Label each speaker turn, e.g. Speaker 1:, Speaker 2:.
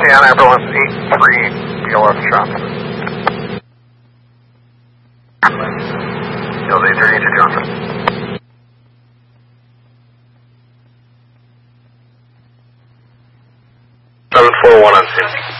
Speaker 1: Oceana, ambulance 83, BLS Johnson. BLS 832 Johnson. 741 on scene.